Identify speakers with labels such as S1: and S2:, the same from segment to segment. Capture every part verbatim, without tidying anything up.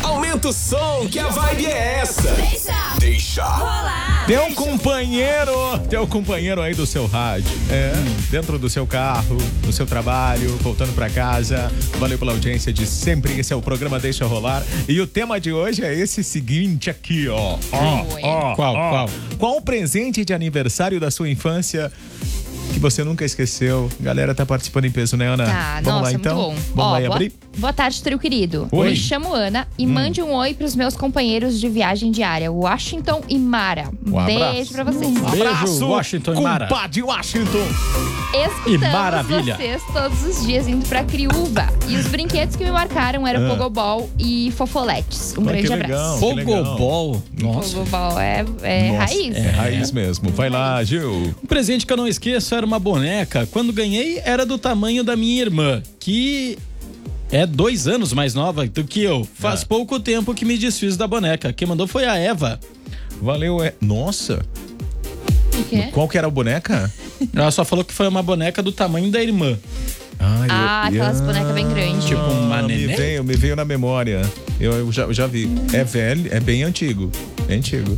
S1: Aumenta o som, que a vibe é essa. Deixa. Deixa.
S2: Rolar.
S3: Teu companheiro, teu companheiro aí do seu rádio, é, dentro do seu carro, no seu trabalho, voltando pra casa. Valeu pela audiência de sempre. Esse é o programa Deixa Rolar. E o tema de hoje é esse seguinte aqui, ó. Ó, ó,
S4: Qual,
S3: ó.
S4: qual?
S3: Qual o presente de aniversário da sua infância que você nunca esqueceu? Galera tá participando em peso, né, Ana?
S2: Tá,
S3: Vamos
S2: nossa,
S3: lá, então?
S2: muito bom.
S3: Vamos
S2: Ó,
S3: lá e
S2: boa,
S3: abrir?
S2: boa tarde, trio querido.
S3: Oi.
S2: Me chamo Ana e hum. mande um oi pros meus companheiros de viagem diária, Washington e Mara. Um
S3: Um
S2: beijo
S3: abraço.
S2: pra vocês.
S3: Um abraço,
S4: Beijo, Washington e Mara.
S3: Compadre Washington.
S2: Escutamos
S4: E maravilha.
S2: vocês todos os dias indo pra Criúva. E os brinquedos que me marcaram eram
S3: Ah.
S2: Pogobol e Fofoletes. Um
S3: Ah,
S2: grande
S3: que
S2: abraço.
S3: legal. que legal.
S4: Pogobol. Nossa.
S2: Pogobol é, é
S3: Nossa,
S2: raiz.
S3: É raiz mesmo. Vai lá, Gil.
S4: Um presente que eu não esqueço era uma boneca. Quando ganhei, era do tamanho da minha irmã, que é dois anos mais nova do que eu. Faz
S3: Ah.
S4: pouco tempo que me desfiz da boneca. Quem mandou foi a Eva.
S3: Valeu, é. Nossa,
S2: O quê?
S3: qual que era a boneca?
S4: Ela só falou que foi uma boneca do tamanho da irmã.
S3: Ah,
S2: Ah, aquelas bonecas bem grandes.
S4: Tipo uma
S3: me
S4: neném.
S3: veio, me veio na memória. Eu, eu já, eu já vi. É velho, é bem antigo. É antigo.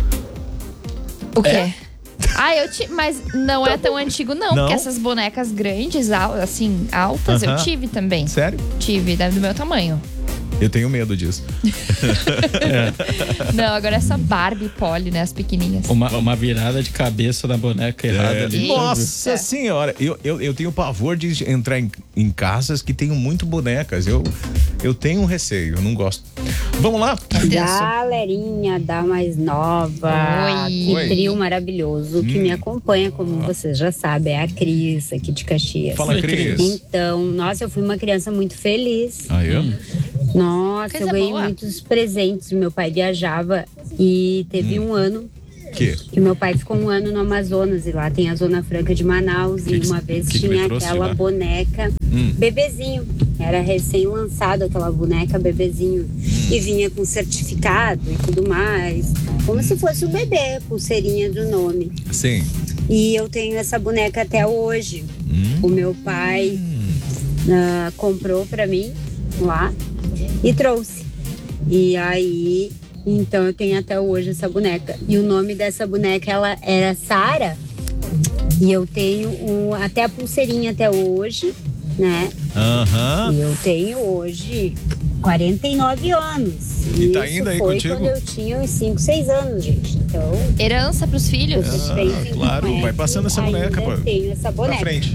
S2: O quê?
S4: É?
S2: Ah, eu te... Mas não é tão antigo, não,
S3: Não?
S2: porque essas bonecas grandes, al- assim, altas, eu
S3: Aham.
S2: tive também.
S3: Sério?
S2: Tive, da- do meu tamanho.
S3: Eu tenho medo disso.
S2: Não, agora é só Barbie Polly, né? As pequenininhas.
S4: Uma, uma virada de cabeça da boneca errada ali.
S3: Nossa
S2: Eita.
S3: senhora, eu, eu, eu tenho pavor de entrar em, em casas que tenham muito bonecas. Eu, eu tenho um receio, eu não gosto. Vamos lá?
S5: Galerinha da mais nova,
S2: Oi.
S5: que
S3: Oi.
S5: trio maravilhoso que me acompanha, como vocês já sabem, é a Cris, aqui de Caxias.
S3: Fala,
S4: Oi,
S3: Cris.
S4: Cris.
S5: Então, nossa, eu fui uma criança muito feliz.
S3: Ah, eu?
S5: Nossa,
S2: Coisa
S5: eu ganhei
S2: boa.
S5: muitos presentes. Meu pai viajava e teve um ano
S3: Que?
S5: que meu pai ficou um ano no Amazonas e lá tem a Zona Franca de Manaus.
S3: Que
S5: e
S3: que-
S5: uma vez
S3: que que me
S5: tinha
S3: trouxe de
S5: aquela
S3: lá?
S5: boneca
S3: Hum.
S5: bebezinho. Era recém-lançado aquela boneca bebezinho.
S3: Hum.
S5: E vinha com certificado e tudo mais. Como se fosse o bebê, pulseirinha do nome.
S3: Sim.
S5: E eu tenho essa boneca até hoje.
S3: Hum.
S5: O meu pai ah, comprou pra mim lá e trouxe. E aí, então eu tenho até hoje essa boneca. E o nome dessa boneca, ela era Sara. E eu tenho um, até a pulseirinha até hoje, né?
S3: Aham.
S5: E eu tenho hoje quarenta e nove anos.
S3: E tá
S5: Isso
S3: ainda aí
S5: foi
S3: contigo?
S5: quando eu tinha uns cinco, seis anos, gente. Então,
S2: Herança pros filhos?
S5: vocês bem
S3: Ah, claro, vai passando essa boneca,
S5: ainda
S3: pô.
S5: tenho essa
S3: Pra
S5: boneca.
S3: frente.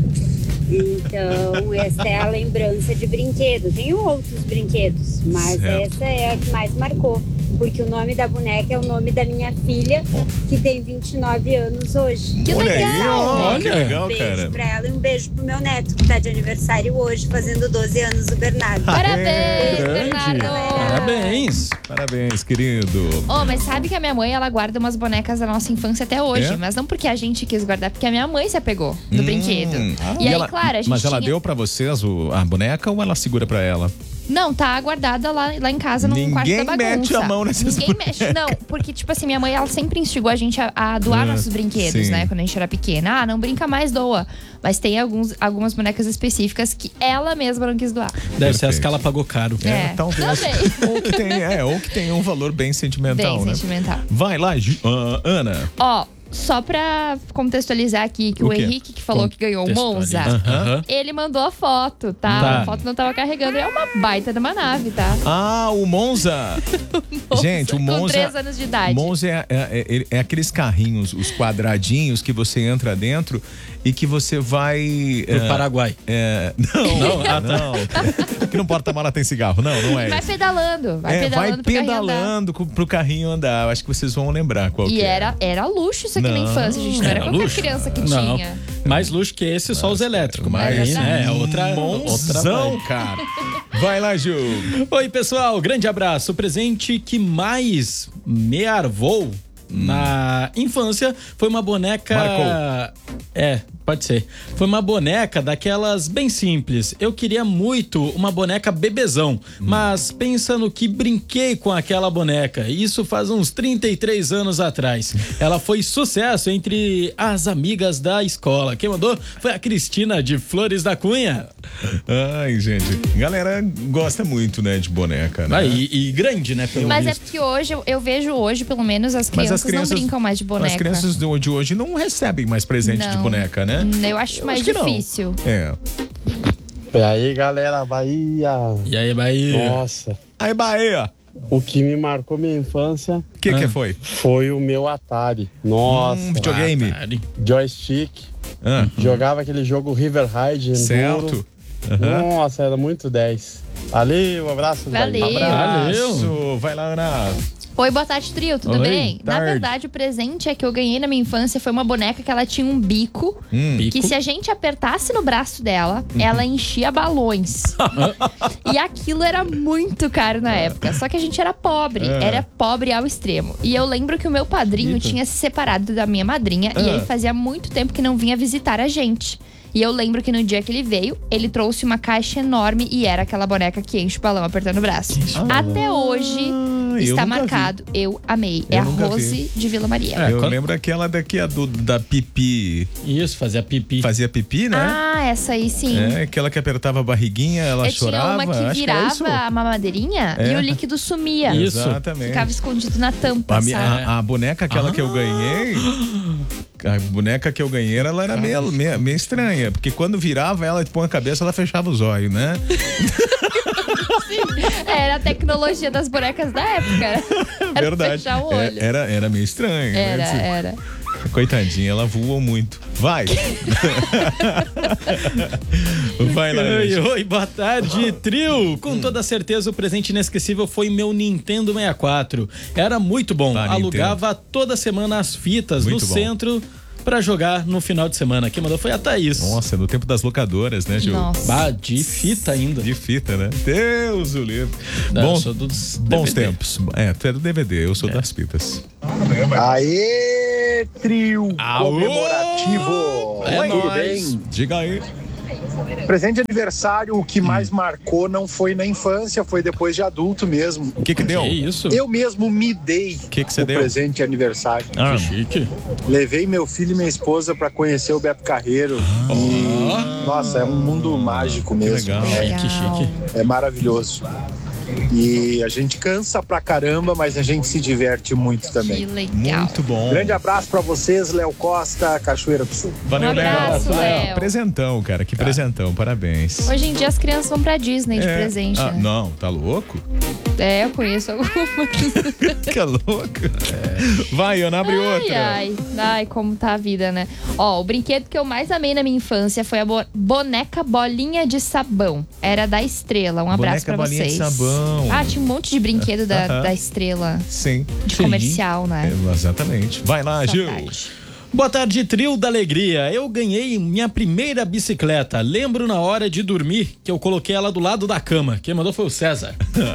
S5: Então, essa é a lembrança de brinquedo. Tenho outros brinquedos, mas
S3: Certo.
S5: essa é a que mais marcou. Porque o nome da boneca é o nome da minha filha, que tem vinte e nove anos hoje.
S2: Que
S3: Olha aí,
S2: legal!
S3: ó, que
S4: Olha.
S3: legal,
S5: Um beijo
S3: cara.
S5: pra ela e um beijo pro meu neto, que tá de aniversário hoje, fazendo doze anos, o Bernardo.
S2: Parabéns,
S4: Grande.
S2: Bernardo!
S4: Parabéns.
S3: Parabéns, querido.
S2: Oh, mas sabe que a minha mãe, ela guarda umas bonecas da nossa infância até hoje.
S3: É?
S2: Mas não porque a gente quis guardar, porque a minha mãe se apegou do
S3: Hum.
S2: brinquedo.
S3: Ah.
S2: E aí,
S3: ela-
S2: claro, a gente
S3: Mas ela
S2: tinha...
S3: deu pra vocês o- a boneca ou ela segura pra ela?
S2: Não, tá guardada lá, lá em casa, num
S3: Ninguém
S2: quarto da bagunça.
S3: mete a mão nessas
S2: Ninguém
S3: bonecas.
S2: mexe, não. Porque, tipo assim, minha mãe, ela sempre instigou a gente a, a doar
S3: Ah,
S2: nossos brinquedos,
S3: sim.
S2: né? Quando a gente era pequena. Ah, não brinca mais, doa. Mas tem alguns, algumas bonecas específicas que ela mesma não quis doar.
S4: Deve ser as
S3: Perfeito.
S4: que ela pagou caro.
S2: É,
S3: talvez.
S2: também.
S3: Ou que tem, é, ou que tem um valor bem sentimental,
S2: Bem
S3: né?
S2: sentimental.
S3: Vai lá, Gi- ah, Ana.
S2: Ó, só pra contextualizar aqui, que o,
S3: O quê?
S2: Henrique que falou que ganhou o Monza,
S4: Aham.
S2: ele mandou a foto, tá?
S4: Tá.
S2: A foto não tava carregando. É uma baita de uma nave, tá?
S3: Ah, o Monza. Gente, o
S2: Com
S3: Monza.
S2: três anos de idade.
S3: Monza é, é, é- é aqueles carrinhos, os quadradinhos que você entra dentro e que você vai.
S4: Pro
S3: é,
S4: Paraguai.
S3: é, não,
S4: Não? Ah, tá.
S3: não. Que no porta-mala tem cigarro. Não, não é
S2: Vai
S3: isso.
S2: pedalando, vai
S3: É,
S2: pedalando
S3: vai
S2: pro carrinho andar.
S3: pedalando co- pro carrinho andar. Eu acho que vocês vão lembrar qual
S2: E
S3: que é.
S2: era, era luxo isso aqui na
S3: Não.
S2: infância, gente. Não era,
S4: Era
S2: qualquer
S4: luxo?
S2: criança que
S4: Não.
S2: tinha.
S4: Mais luxo que esse, só os elétricos. Mas,
S2: É
S4: aí,
S2: verdade.
S4: né, é outra, outra
S3: Monzão,
S4: vibe.
S3: cara. Vai lá, Ju.
S4: Oi, pessoal, grande abraço. O presente que mais me arvou na infância foi uma boneca.
S3: Marcou.
S4: É, Pode ser. Foi uma boneca daquelas bem simples. Eu queria muito uma boneca bebezão, hum. mas pensa no que brinquei com aquela boneca. Isso faz uns trinta e três anos atrás. Ela foi sucesso entre as amigas da escola. Quem mandou foi a Cristina de Flores da Cunha.
S3: Ai, gente. Galera gosta muito, né, de boneca, né?
S4: Ah, e, e grande, né? Pelo
S2: mas
S4: visto.
S2: é porque hoje, eu, eu vejo hoje, pelo menos, as crianças,
S3: as crianças
S2: não brincam mais de boneca.
S3: As crianças de hoje não recebem mais presente
S2: não.
S3: de boneca, né?
S2: Eu acho
S3: eu
S2: mais
S3: acho
S2: difícil.
S3: Não. É.
S6: E aí, galera, Bahia.
S4: E aí, Bahia.
S6: Nossa.
S3: Aí, Bahia.
S6: O que me marcou minha infância...
S3: O que
S4: ah. que
S3: foi?
S6: Foi o meu Atari. Nossa.
S3: Hum, videogame.
S6: Atari. Joystick.
S3: Ah.
S6: Jogava aquele jogo River Ride.
S3: Certo.
S6: Uhum. Nossa, era muito dez. Valeu, um abraço.
S2: Valeu.
S3: Abraço. Vai lá, Ana.
S2: Oi, boa tarde, trio, tudo
S3: Oi,
S2: bem?
S3: tarde.
S2: Na verdade, o presente é que eu ganhei na minha infância foi uma boneca que ela tinha um bico,
S3: hum.
S2: que se a gente apertasse no braço dela, uhum. ela enchia balões. E aquilo era muito caro na época, só que a gente era pobre,
S3: é.
S2: era pobre ao extremo. E eu lembro que o meu padrinho Eita. tinha se separado da minha madrinha é. e ele fazia muito tempo que não vinha visitar a gente. E eu lembro que no dia que ele veio, ele trouxe uma caixa enorme e era aquela boneca que enche o balão apertando o braço. Ah, Até hoje ah, está marcado. Vi. Eu amei. Eu é a Rose vi. de Vila Maria.
S3: É, eu
S4: quando...
S3: lembro aquela daqui, a do, da Pipi.
S4: Isso, fazia pipi.
S3: Fazia pipi, né?
S2: Ah, essa aí sim.
S3: É, aquela que apertava a barriguinha, ela
S2: eu
S3: chorava.
S2: Tinha uma que virava
S3: que
S2: a mamadeirinha é. e o líquido sumia.
S3: Isso. Exatamente.
S2: Ficava escondido na tampa,
S3: a, minha,
S2: sabe?
S3: a, a boneca, aquela
S4: ah.
S3: que eu ganhei... A boneca que eu ganhei, ela era meio, meio, meio estranha. Porque quando virava ela, põe a cabeça, ela fechava os olhos, né?
S2: Era a tecnologia das bonecas da época. Era
S3: verdade.
S2: Fechar o olho.
S3: Era, era meio estranho.
S2: Era,
S3: né?
S2: era.
S3: Coitadinha, ela voou muito. Vai! Vai lá,
S4: Oi, oi, boa tarde, trio! Com toda certeza o presente inesquecível foi meu Nintendo sessenta e quatro. Era muito bom. Ah, Alugava Nintendo. toda semana as fitas muito no bom. centro pra jogar no final de semana. Quem mandou foi a Thaís.
S3: Nossa, no tempo das locadoras, né, Gil?
S2: Nossa.
S4: Bah, de fita ainda.
S3: De fita, né? Deus o livre.
S4: Não,
S3: bons,
S4: eu sou dos
S3: bons
S4: D V D.
S3: tempos. É, tu é do D V D, eu sou é. das fitas.
S7: Aê, trio
S3: Alô?
S7: comemorativo.
S3: É
S7: Oi, tudo
S3: nóis.
S7: bem?
S3: Diga aí.
S7: Presente de aniversário, o que mais marcou não foi na infância, foi depois de adulto mesmo.
S3: O que que deu?
S4: Que isso?
S7: Eu mesmo me dei
S3: que que você
S7: o
S3: deu?
S7: presente de aniversário.
S3: Ah.
S4: Que chique.
S7: Levei meu filho e minha esposa pra conhecer o Beto Carreiro.
S3: Ah.
S7: E, nossa, é um mundo mágico mesmo.
S3: legal.
S7: É,
S4: Que chique.
S7: é maravilhoso. E a gente cansa pra caramba, mas a gente se diverte muito também.
S2: Que legal.
S3: Muito bom.
S7: Grande abraço pra vocês, Léo Costa, Cachoeira do Sul.
S3: Valeu,
S2: Um abraço,
S3: Léo.
S2: Léo.
S3: Presentão, cara. Que presentão. Parabéns.
S2: Hoje em dia as crianças vão pra Disney de
S3: É.
S2: presente.
S3: Ah,
S2: né?
S3: não, tá louco?
S2: É, eu conheço algumas.
S3: Que louco. É. Vai, Ana, abre
S2: Ai,
S3: outra.
S2: ai, ai, como tá a vida, né? Ó, o brinquedo que eu mais amei na minha infância foi a bo- boneca bolinha de sabão. Era da Estrela. Um abraço
S3: Boneca
S2: pra
S3: bolinha
S2: vocês.
S3: de sabão.
S2: Ah, tinha um monte de brinquedo da,
S3: Aham.
S2: da Estrela.
S3: Sim.
S2: De
S4: Sim.
S2: comercial, né?
S3: É, exatamente. Vai lá, Gil.
S2: Saudade.
S4: Boa tarde, trio da alegria. Eu ganhei minha primeira bicicleta. Lembro na hora de dormir que eu coloquei ela do lado da cama. Quem mandou foi o César.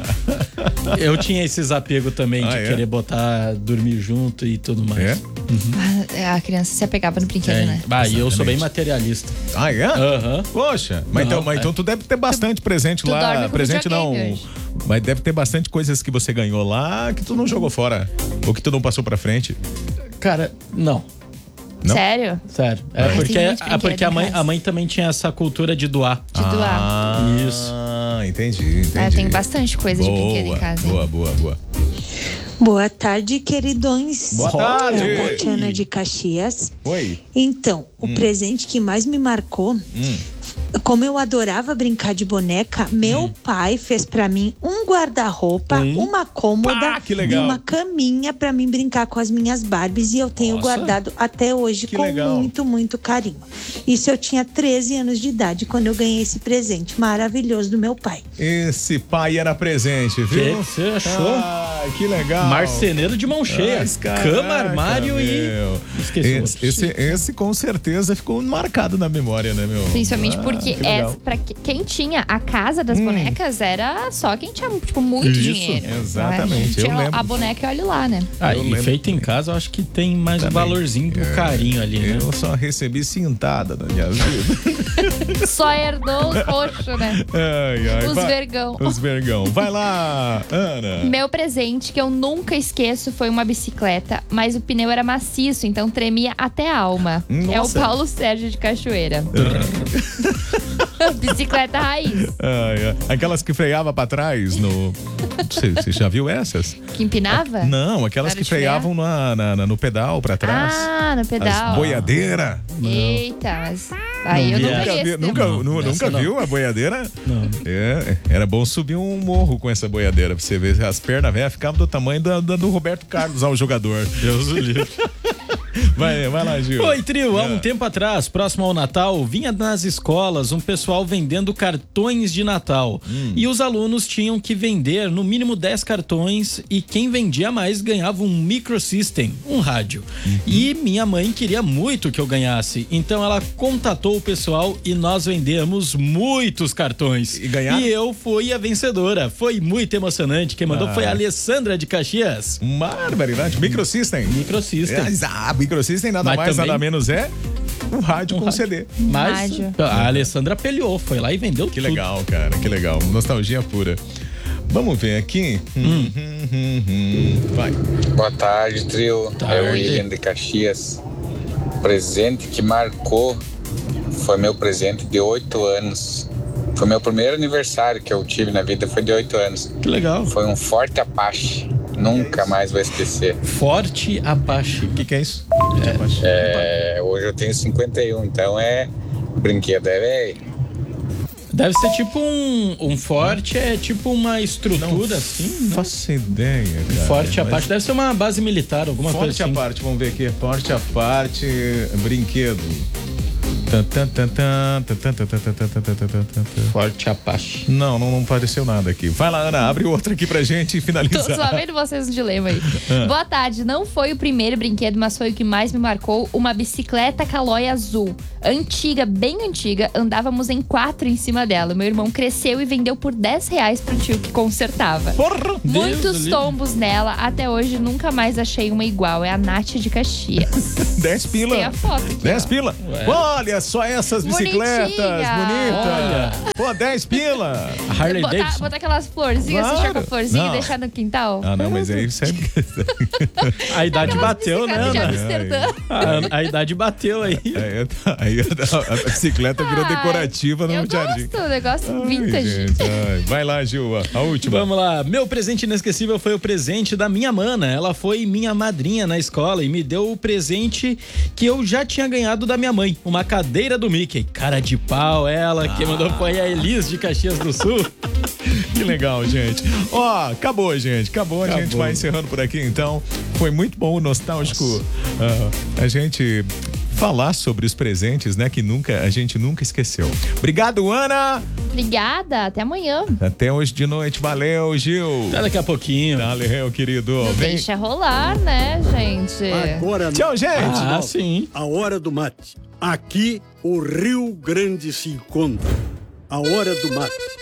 S4: Eu tinha esses apegos também
S3: Ah,
S4: de
S3: é?
S4: querer botar, dormir junto e tudo mais.
S3: É?
S2: Ah, a criança se apegava no brinquedo,
S4: É.
S2: né?
S4: Bah, e eu sou bem
S3: Exatamente.
S4: materialista.
S3: Ah, é?
S4: Aham.
S3: Poxa, mas,
S4: Não,
S3: então, mas
S4: é.
S3: então tu deve ter bastante presente
S2: tu dorme
S3: lá.
S2: com
S3: Presente não.
S2: videogame hoje.
S3: Mas deve ter bastante coisas que você ganhou lá que tu não jogou fora. Ou que tu não passou pra frente.
S4: Cara, não.
S3: Não?
S2: Sério?
S4: Sério. É
S2: Mas
S4: porque,
S2: tem muito
S4: é
S2: brinquedo
S4: porque a,
S2: em
S4: mãe,
S2: casa.
S4: a mãe também tinha essa cultura de doar.
S2: De doar.
S3: Ah,
S4: Isso.
S3: entendi, entendi.
S2: Ah, tem bastante coisa de
S3: boa,
S2: brinquedo em casa. hein?
S3: Boa, boa, boa.
S8: Boa tarde, queridões.
S3: Boa tarde.
S8: É a Tatiana de Caxias.
S3: Oi.
S8: Então, o presente que mais me marcou,
S3: Hum.
S8: como eu adorava brincar de boneca, meu pai fez pra mim um guarda-roupa, uma cômoda
S3: Pá, que
S8: e
S3: legal.
S8: uma caminha pra mim brincar com as minhas Barbies, e eu tenho
S3: Nossa.
S8: guardado até hoje
S3: Que
S8: com
S3: legal.
S8: muito, muito carinho. Isso eu tinha treze anos de idade quando eu ganhei esse presente maravilhoso do meu pai.
S3: Esse pai era presente, viu?
S4: Que você achou?
S3: Ah, que legal.
S4: Marceneiro de mão cheia.
S3: Mas, caraca,
S4: Cama, armário
S3: meu.
S4: e. Esqueci o
S3: Esse,
S4: outro.
S3: esse, esse com certeza ficou marcado na memória, né, meu?
S2: Principalmente
S3: Ah,
S2: porque
S3: que
S2: é,
S3: legal.
S2: pra que- quem tinha a casa das
S3: Hum.
S2: bonecas era só quem tinha tipo, muito
S3: Isso,
S2: dinheiro.
S3: exatamente, eu
S2: Tira
S3: lembro.
S2: a boneca e olha lá, né?
S4: Ah,
S3: Eu
S4: e
S3: lembro.
S4: feito em casa, eu acho que tem mais um
S3: Também.
S4: valorzinho do
S3: É,
S4: carinho ali, né?
S3: Eu só recebi cintada na minha vida.
S2: Só herdou os roxos, né?
S3: Ai, ai,
S2: Os
S3: vai-
S2: vergão.
S3: Os vergão. Vai lá, Ana.
S2: Meu presente que eu nunca esqueço foi uma bicicleta, mas o pneu era maciço, então tremia até a alma. É o
S3: Nossa.
S2: Paulo Sérgio de Cachoeira. Bicicleta raiz.
S3: Ai, ai. Aquelas que freava pra trás no... Você você já viu essas?
S2: Que empinava?
S3: Não, aquelas
S2: Era
S3: que
S2: de frear?
S3: freavam na, na- na- no pedal pra trás.
S2: Ah, no pedal.
S3: As boiadeiras.
S2: Eita, mas aí eu
S4: vi
S2: não
S4: essa.
S2: peguei
S3: Nunca,
S2: esse
S3: vi- nunca,
S2: tempo.
S3: nu-
S4: Essa
S3: nunca
S4: não.
S3: viu a boiadeira?
S4: Não.
S3: É, era bom subir um morro com essa boiadeira pra você ver. As pernas velhas ficavam do tamanho da, da- do Roberto Carlos, ao jogador. Deus o livre. Vai, vai lá, Gil.
S4: Oi, trio. Há um
S3: É.
S4: tempo atrás, próximo ao Natal, vinha nas escolas um pessoal vendendo cartões de Natal.
S3: Hum.
S4: E os alunos tinham que vender no mínimo dez cartões e quem vendia mais ganhava um microsystem, um rádio.
S3: Uhum.
S4: E minha mãe queria muito que eu ganhasse, então ela contatou o pessoal e nós vendemos muitos cartões.
S3: E ganharam?
S4: E eu fui a vencedora. Foi muito emocionante. Quem mandou
S3: Ah.
S4: foi a Alessandra de Caxias.
S3: Uma barbaridade. Microsystem.
S4: Microsystem.
S3: Ah, Microsystem nada
S4: Mas
S3: mais,
S4: também-
S3: nada menos é um rádio
S4: Um
S3: com
S4: rádio.
S3: C D.
S4: Mas
S2: Rádio.
S4: a Alessandra peleou, foi lá e vendeu
S3: Que
S4: tudo.
S3: legal, cara, que legal. Nostalgia pura. Vamos ver aqui. Hum, hum, hum, hum. Vai.
S9: Boa tarde, trio.
S4: Tarde.
S9: É o William de Caxias. Presente que marcou foi meu presente de oito anos. Foi meu primeiro aniversário que eu tive na vida, foi de oito anos.
S4: Que legal.
S9: Foi um forte Apache. Nunca mais vou esquecer.
S4: Forte Apache.
S3: O que, que é isso?
S9: É, hoje eu tenho cinquenta e um, então é brinquedo, é velho.
S4: Deve ser tipo um, um forte, é tipo uma estrutura assim.
S3: Não faço ideia, cara.
S4: Forte
S3: Mas-
S4: Apache deve ser uma base militar, alguma
S3: Forte
S4: coisa
S3: à
S4: assim.
S3: parte, vamos ver aqui. Forte à parte, brinquedo. Tan, tan, tan, tan, tan, tan, tan, tan, tan, tan, tan, tan, tan.
S4: Forte Apache.
S3: Não, não, não apareceu nada aqui. Vai lá, Ana, abre outro aqui pra gente
S2: Tô
S3: finalizar.
S2: só vendo vocês no dilema aí. Boa tarde. Não foi o primeiro brinquedo, mas foi o que mais me marcou. Uma bicicleta Caloi azul. Antiga, bem antiga. Andávamos em quatro em cima dela. Meu irmão cresceu e vendeu por dez reais pro tio que consertava.
S3: Porra!
S2: Muitos tombos nela. Até hoje nunca mais achei uma igual. É a Nath de Caxias.
S3: dez pila.
S2: Tem a foto aqui,
S3: dez
S2: ó.
S3: pila. Olha só essas bicicletas
S2: Bonitinha.
S3: bonitas.
S4: Olha.
S3: Pô, dez pila.
S4: A Harley
S2: Botar,
S4: Davidson.
S2: botar aquelas florzinhas,
S3: Claro.
S2: fechar com a florzinha
S3: Não.
S2: e deixar no quintal.
S3: Ah, não, mas aí sempre.
S4: A idade
S2: Aquelas
S4: bateu, né,
S2: bicicletas de
S4: Ana?
S2: Amsterdã.
S4: A, a idade bateu aí.
S3: Aí, aí a, a bicicleta virou
S2: Ai,
S3: decorativa no
S2: Eu
S3: jardim.
S2: gosto, negócio
S3: Ai,
S2: vintage.
S3: gente, ai. Vai lá, Gil, a última.
S4: Vamos lá, meu presente inesquecível foi o presente da minha mana. Ela foi minha madrinha na escola e me deu o presente que eu já tinha ganhado da minha mãe, uma cadeira do Mickey. Cara de pau, ela que mandou foi a Elis de Caxias do Sul.
S3: Que legal, gente. Ó, acabou, gente. Acabou. A
S4: Acabou.
S3: gente vai encerrando por aqui, então. Foi muito bom, nostálgico, ah, a gente falar sobre os presentes, né, que nunca, a gente nunca esqueceu. Obrigado, Ana.
S2: Obrigada, até amanhã.
S3: Até hoje de noite. Valeu, Gil.
S4: Até daqui a pouquinho.
S3: Valeu, querido. Vem.
S2: Deixa rolar, né, gente?
S10: Agora,
S3: Tchau, gente.
S4: Ah, sim.
S10: a hora do mate. Aqui, o Rio Grande se encontra. A hora do mate.